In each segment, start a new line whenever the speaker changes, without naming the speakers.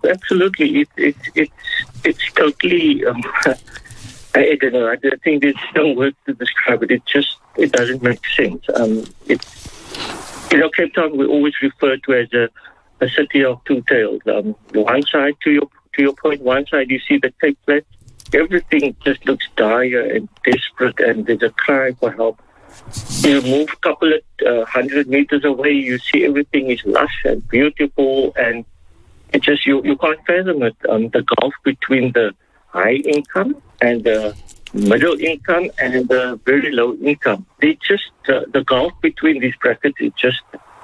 absolutely. It's totally. I don't know. I think there's no words to describe it. It doesn't make sense. Cape Town we always refer to as a city of two tales. One side, to your point, one side you see the Cape Flats. Everything just looks dire and desperate, and there's a cry for help. You move a couple of 100 meters away, you see everything is lush and beautiful, and it just you can't fathom it. The gulf between the high income and the middle income and the very low income. They just the gulf between these brackets is just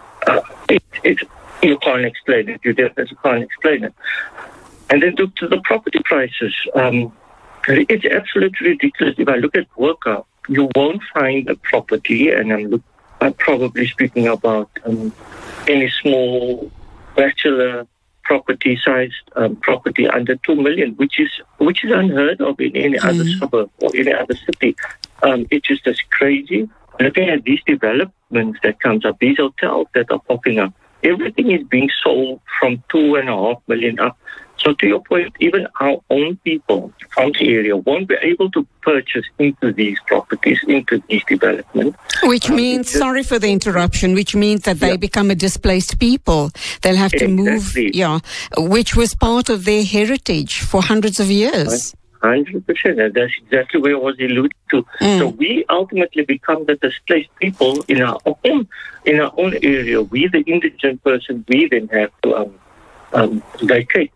you can't explain it. You definitely can't explain it. And then look to the property prices. It's absolutely ridiculous. If I look at Workup, you won't find a property, and I'm probably speaking about any small bachelor property-sized property under 2 million, which is unheard of in any other suburb or any other city. It's just as crazy. Looking at these developments that comes up, these hotels that are popping up, everything is being sold from 2.5 million up. So to your point, even our own people from the area won't be able to purchase into these properties, into these developments.
Which means, sorry for the interruption, which means that they become a displaced people. They'll have to move, which was part of their heritage for hundreds of years.
100%. And that's exactly where I was alluding to. So we ultimately become the displaced people in our own area. We, the indigent person, we then have to vacate.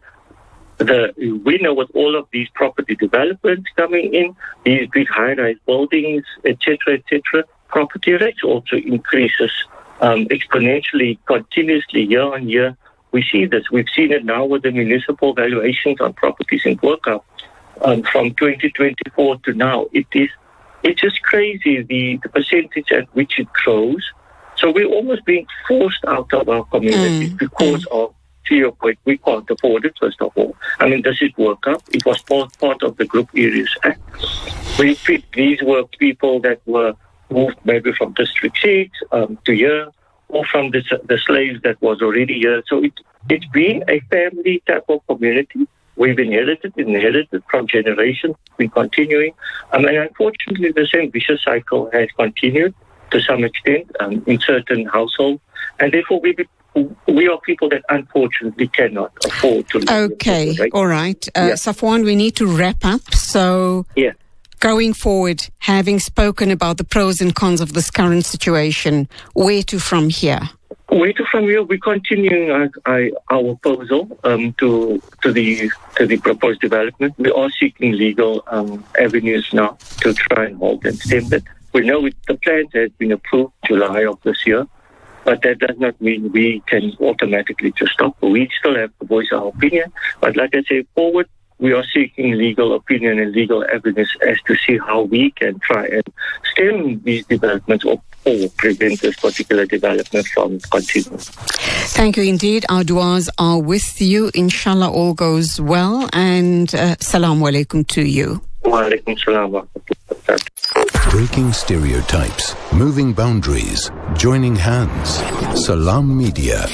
We know with all of these property developments coming in, these big high-rise buildings, etc., property rates also increases exponentially, continuously, year on year. We see this. We've seen it now with the municipal valuations on properties in Workup from 2024 to now. It's just crazy, the percentage at which it grows. So we're almost being forced out of our communities because of, to your point, we can't afford it, first of all. I mean, does it work up? It was part of the Group Areas Act. These were people that were moved maybe from District 6 to here, or from the slaves that was already here. So it's been a family type of community. We've inherited from generations. We're continuing. And unfortunately, the same vicious cycle has continued to some extent in certain households. And therefore, we are people that unfortunately cannot afford to live.
Okay, all right. Safwan, we need to wrap up. So going forward, having spoken about the pros and cons of this current situation, where to from here? We're continuing our proposal to the proposed development. We are seeking legal avenues now to try and halt and stem that. We know the plan has been approved July of this year, but that does not mean we can automatically just stop. We still have to voice our opinion. But like I say, forward, we are seeking legal opinion and legal evidence as to see how we can try and stem these developments or prevent this particular development from continuing. Thank you indeed. Our duas are with you. Inshallah, all goes well. And Assalamu alaikum to you.
Wa alaikum salam.
Breaking stereotypes, moving boundaries, joining hands. Salam Media.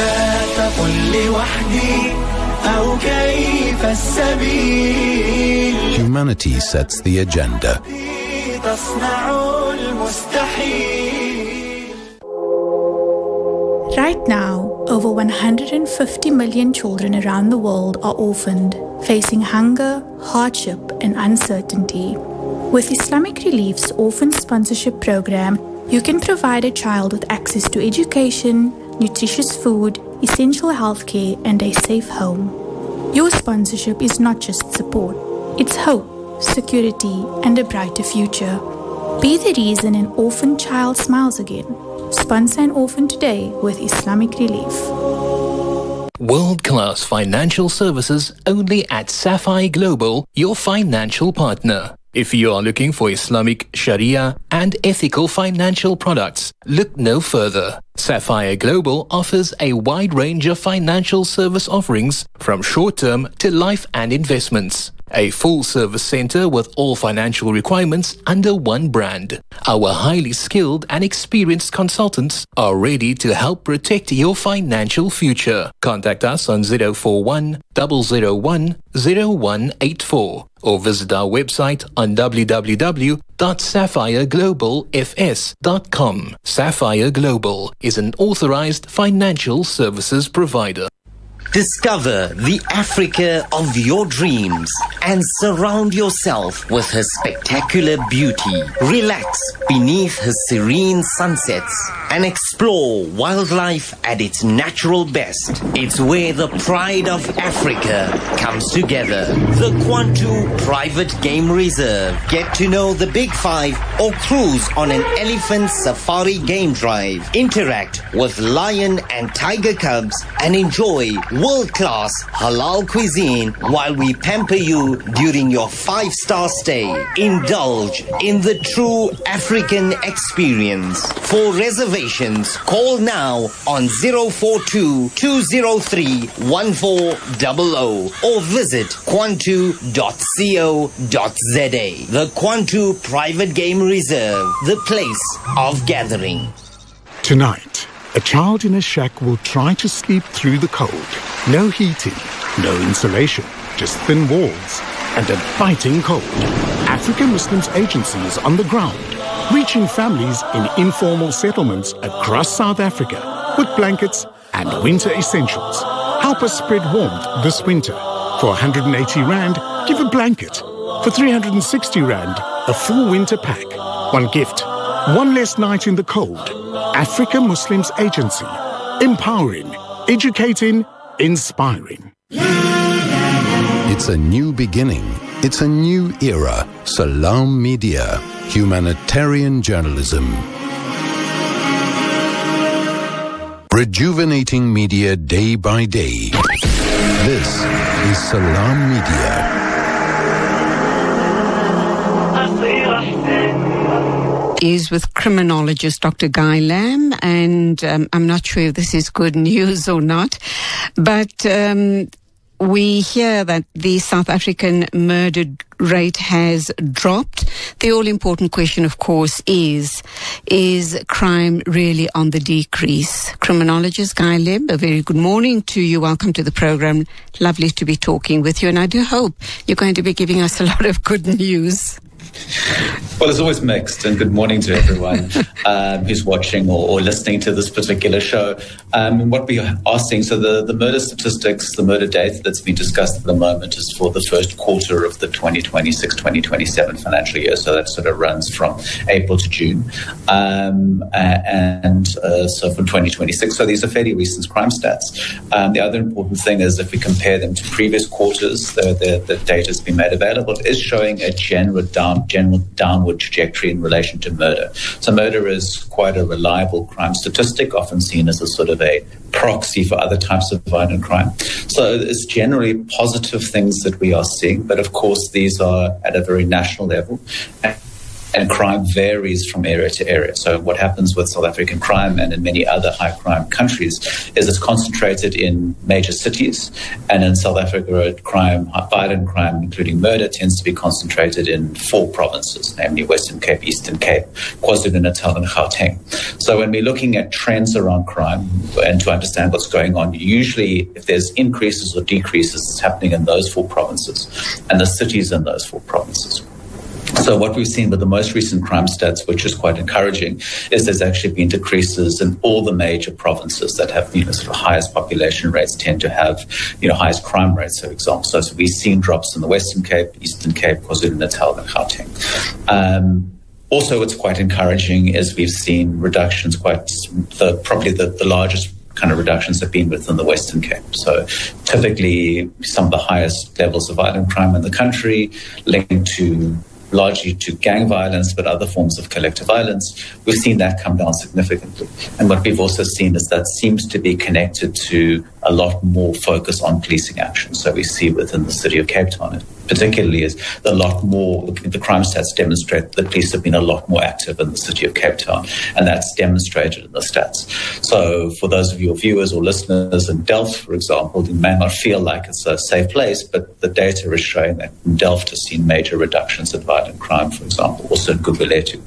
Humanity sets the agenda.
Right now, over 150 million children around the world are orphaned, facing hunger, hardship, and uncertainty. With Islamic Relief's Orphan Sponsorship Program, you can provide a child with access to education, nutritious food, essential healthcare, and a safe home. Your sponsorship is not just support, it's hope, security, and a brighter future. Be the reason an orphan child smiles again. Sponsor an orphan today with Islamic Relief.
World-class financial services only at Sapphire Global, your financial partner. If you are looking for Islamic Sharia and ethical financial products, look no further. Sapphire Global offers a wide range of financial service offerings from short-term to life and investments. A full-service center with all financial requirements under one brand. Our highly skilled and experienced consultants are ready to help protect your financial future. Contact us on 041 001 0184 or visit our website on www.sapphireglobalfs.com. Sapphire Global is an authorized financial services provider.
Discover the Africa of your dreams and surround yourself with her spectacular beauty. Relax beneath her serene sunsets and explore wildlife at its natural best. It's where the pride of Africa comes together. The Kwantu Private Game Reserve. Get to know the Big Five or cruise on an elephant safari game drive. Interact with lion and tiger cubs and enjoy world-class halal cuisine while we pamper you during your 5-star stay. Indulge in the true African experience. For reservations, call now on 042-203-1400 or visit kwantu.co.za. The Kwantu Private Game Reserve, the place of gathering.
Tonight, a child in a shack will try to sleep through the cold. No heating, no insulation, just thin walls and a biting cold. African Muslims Agency is on the ground, reaching families in informal settlements across South Africa with blankets and winter essentials. Help us spread warmth this winter. For 180 Rand, give a blanket. For 360 Rand, a full winter pack. One gift, one less night in the cold. Africa Muslims Agency. Empowering, educating, inspiring.
It's a new beginning. It's a new era. Salam Media. Humanitarian journalism. Rejuvenating media day by day. This is Salam Media.
Is with criminologist Dr. Guy Lamb, and I'm not sure if this is good news or not, but we hear that the South African murder rate has dropped. The all-important question, of course, is crime really on the decrease? Criminologist Guy Lamb, a very good morning to you. Welcome to the program. Lovely to be talking with you, and I do hope you're going to be giving us a lot of good news.
Well, it's always mixed, and good morning to everyone who's watching or listening to this particular show. What we are seeing, so the murder statistics, the murder data that's been discussed at the moment is for the first quarter of the 2026-2027 financial year. So that sort of runs from April to June. So from 2026. So these are fairly recent crime stats. The other important thing is if we compare them to previous quarters, the data has been made available. It is showing a general downward trajectory in relation to murder. So murder is quite a reliable crime statistic, often seen as a sort of a proxy for other types of violent crime. So it's generally positive things that we are seeing, but of course these are at a very national level. And crime varies from area to area. So what happens with South African crime and in many other high crime countries is it's concentrated in major cities. And in South Africa, violent crime, including murder, tends to be concentrated in 4 provinces, namely Western Cape, Eastern Cape, KwaZulu-Natal and Gauteng. So when we're looking at trends around crime and to understand what's going on, usually if there's increases or decreases, it's happening in those 4 provinces and the cities in those 4 provinces. So what we've seen with the most recent crime stats, which is quite encouraging, is there's actually been decreases in all the major provinces that have, sort of highest population rates tend to have, highest crime rates, for example. So we've seen drops in the Western Cape, Eastern Cape, KwaZulu-Natal and Gauteng. Also, what's quite encouraging is we've seen reductions probably the largest kind of reductions have been within the Western Cape. So typically some of the highest levels of violent crime in the country linked largely to gang violence, but other forms of collective violence, we've seen that come down significantly. And what we've also seen is that seems to be connected to a lot more focus on policing action. So we see within the city of Cape Town, particularly, is a lot more, the crime stats demonstrate that police have been a lot more active in the city of Cape Town, and that's demonstrated in the stats. So for those of your viewers or listeners in Delft, for example, you may not feel like it's a safe place, but the data is showing that Delft has seen major reductions in violent crime, for example, also in Gugulethu.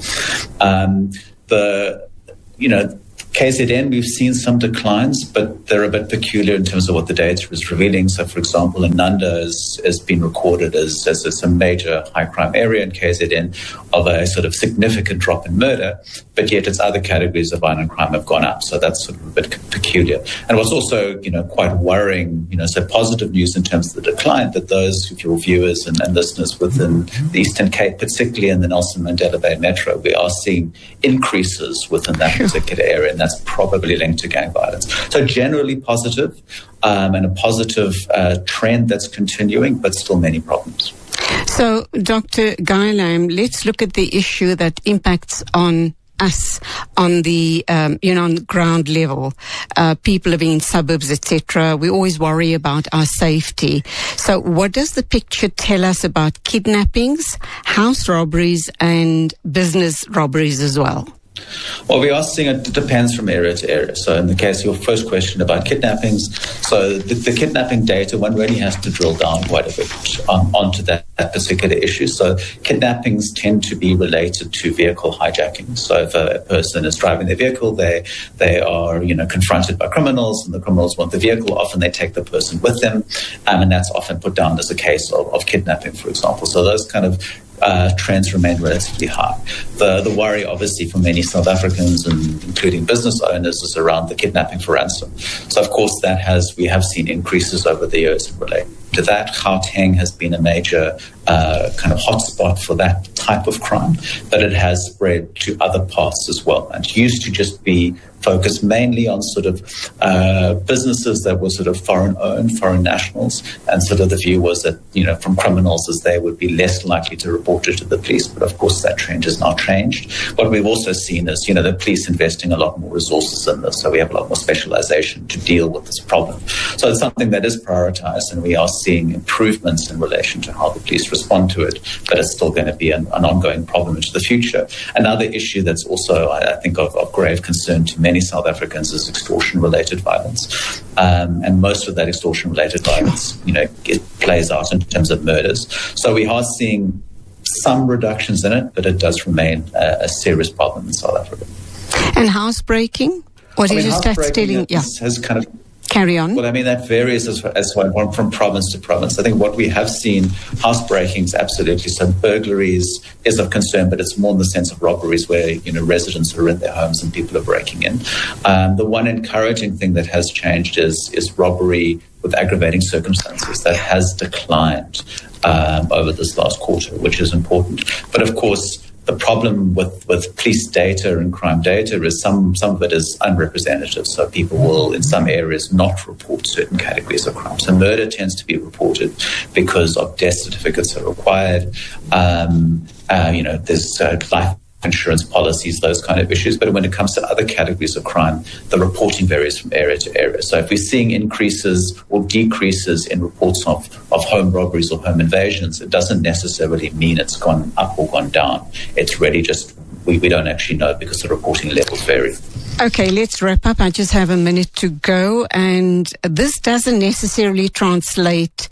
KZN, we've seen some declines, but they're a bit peculiar in terms of what the data is revealing. So, for example, Ananda has been recorded as a major high crime area in KZN of a sort of significant drop in murder, but yet its other categories of violent crime have gone up. So that's sort of a bit peculiar. And what's also, quite worrying, so positive news in terms of the decline, that those of your viewers and listeners within the Eastern Cape, particularly in the Nelson Mandela Bay Metro, we are seeing increases within that particular area, and that's probably linked to gang violence. So generally positive, and a positive trend that's continuing, but still many problems.
So, Dr. Guy Lamb, let's look at the issue that impacts on us on the, on ground level, people living in suburbs, etc. We always worry about our safety. So what does the picture tell us about kidnappings, house robberies, and business robberies as well?
Well, we are seeing it depends from area to area. So in the case of your first question about kidnappings, so the kidnapping data, one really has to drill down quite a bit onto that particular issue. So kidnappings tend to be related to vehicle hijacking. So if a person is driving their vehicle, they are confronted by criminals, and the criminals want the vehicle. Often they take the person with them, and that's often put down as a case of kidnapping, for example. So those kind of trends remain relatively high. The worry, obviously, for many South Africans, and including business owners, is around the kidnapping for ransom. So, of course, we have seen increases over the years in relation to that. Gauteng has been a major kind of hotspot for that type of crime, but it has spread to other parts as well. And it used to just be focused mainly on sort of businesses that were sort of foreign-owned, foreign nationals, and sort of the view was that, from criminals, as they would be less likely to report it to the police. But of course, that trend has now changed. What we've also seen is, the police investing a lot more resources in this, so we have a lot more specialization to deal with this problem. So it's something that is prioritized, and we are seeing improvements in relation to how the police respond to it, but it's still going to be an ongoing problem into the future. Another issue that's also, I think, of grave concern to many South Africans is extortion-related violence. And most of that extortion-related violence, it plays out in terms of murders. So we are seeing some reductions in it, but it does remain a serious problem in South Africa.
And housebreaking? What did you start stealing?
Has kind of...
Carry on.
Well, I mean, that varies as from province to province. I think what we have seen, housebreakings, absolutely. So burglaries is of concern, but it's more in the sense of robberies where, residents are in their homes and people are breaking in. The one encouraging thing that has changed is robbery with aggravating circumstances. That has declined over this last quarter, which is important. But of course, the problem with police data and crime data is some of it is unrepresentative. So people will, in some areas, not report certain categories of crime. So murder tends to be reported because of death certificates are required. There's life insurance policies, those kind of issues. But when it comes to other categories of crime, the reporting varies from area to area. So if we're seeing increases or decreases in reports of home robberies or home invasions, it doesn't necessarily mean it's gone up or gone down. It's really just, we don't actually know because the reporting levels vary.
Okay, let's wrap up. I just have a minute to go. And this doesn't necessarily translate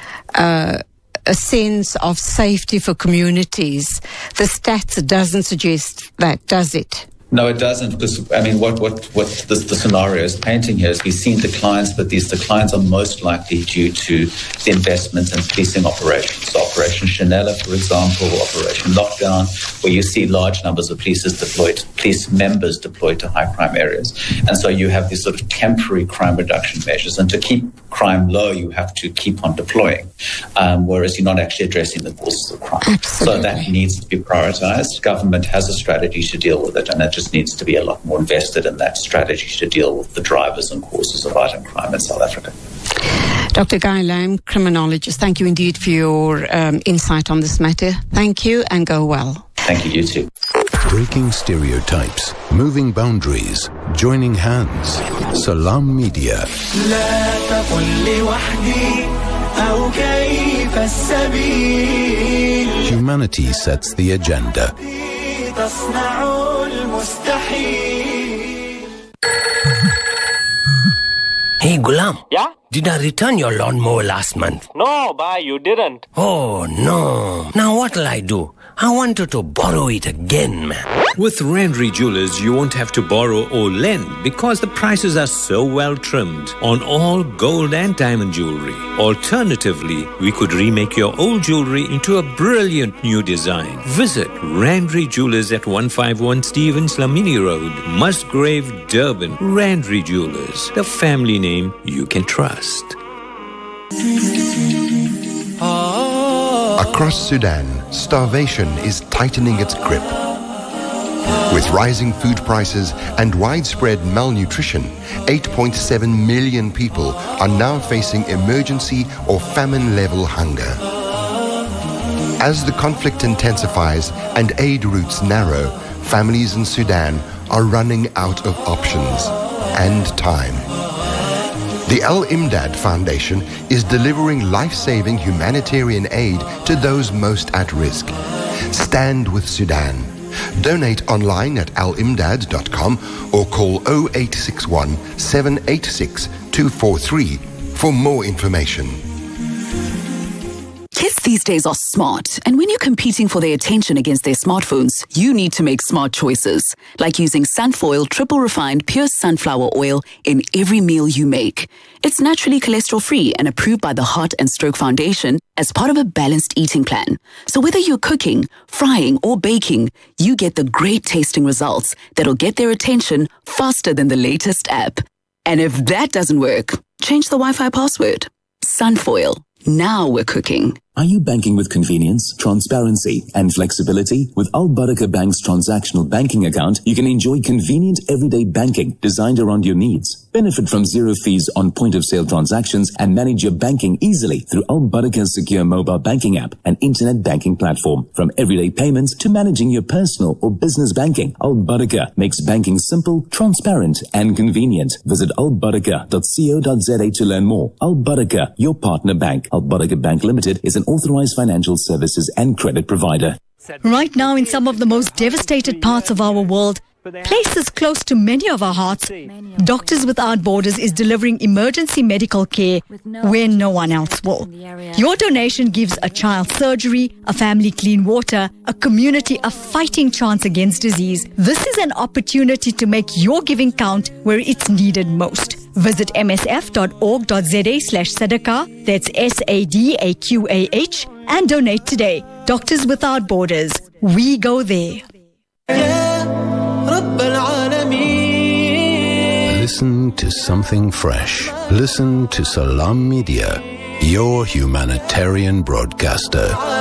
a sense of safety for communities. The stats doesn't suggest that, does it?
No, it doesn't, because, I mean, what the scenario is painting here is we've seen declines, but these declines are most likely due to the investment in policing operations. So Operation Chanela, for example, Operation Lockdown, where you see large numbers of police members deployed to high crime areas. And so you have these sort of temporary crime reduction measures. And to keep crime low, you have to keep on deploying, whereas you're not actually addressing the causes of crime.
Absolutely.
So that needs to be prioritized. Government has a strategy to deal with it, and that just needs to be a lot more invested in that strategy to deal with the drivers and causes of violent crime in South Africa.
Dr. Guy Lamb, criminologist, thank you indeed for your insight on this matter. Thank you, and go well.
Thank you, you too.
Breaking stereotypes, moving boundaries, joining hands. Salam Media. Humanity sets the agenda.
Hey, Gulam.
Yeah?
Did I return your lawnmower last month?
No, bhai, you didn't.
Oh, no. Now what'll I do? I wanted to borrow it again, man.
With Randry Jewelers, you won't have to borrow or lend because the prices are so well trimmed on all gold and diamond jewelry. Alternatively, we could remake your old jewelry into a brilliant new design. Visit Randry Jewelers at 151 Stevens Lamini Road, Musgrave, Durban. Randry Jewelers, the family name you can trust.
Across Sudan, starvation is tightening its grip. With rising food prices and widespread malnutrition, 8.7 million people are now facing emergency or famine-level hunger. As the conflict intensifies and aid routes narrow, families in Sudan are running out of options and time. The Al-Imdad Foundation is delivering life-saving humanitarian aid to those most at risk. Stand with Sudan. Donate online at alimdad.com or call 0861 786 243 for more information.
Kids these days are smart, and when you're competing for their attention against their smartphones, you need to make smart choices, like using Sunfoil triple refined pure sunflower oil in every meal you make. It's naturally cholesterol-free and approved by the Heart and Stroke Foundation as part of a balanced eating plan. So whether you're cooking, frying, or baking, you get the great tasting results that'll get their attention faster than the latest app. And if that doesn't work, change the Wi-Fi password. Sunfoil. Now we're cooking.
Are you banking with convenience, transparency, and flexibility? With Al Barakah Bank's transactional banking account, you can enjoy convenient everyday banking designed around your needs. Benefit from zero fees on point-of-sale transactions and manage your banking easily through Al Barakah's secure mobile banking app and internet banking platform. From everyday payments to managing your personal or business banking, Al Barakah makes banking simple, transparent, and convenient. Visit albarakah.co.za to learn more. Al Barakah, your partner bank. Al Barakah Bank Limited is an authorized financial services and credit provider.
Right now, in some of the most devastated parts of our world, places close to many of our hearts, Doctors Without Borders is delivering emergency medical care where no one else will. Your donation gives a child surgery, a family clean water, a community a fighting chance against disease. This is an opportunity to make your giving count where it's needed most. Visit msf.org.za/sadaqah, that's SADAQAH, and donate today. Doctors Without Borders. We go there.
Listen to something fresh. Listen to Salam Media, your humanitarian broadcaster.